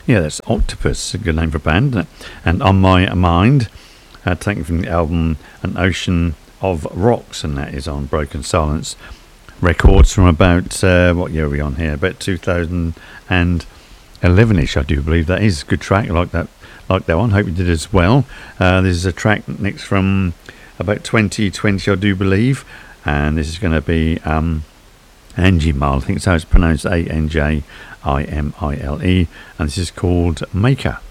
Yeah, that's Octopus, a good name for a band. And On My Mind, taken from the album An Ocean of Rocks, and that is on Broken Silence Records from about, what year are we on here? About 2011ish, I do believe that is. A good track, like that one. Hope you did as well. This is a track next from about 2020, I do believe, and this is going to be Angie Mile. I think it's how it's pronounced, Anjimile, and this is called Maker.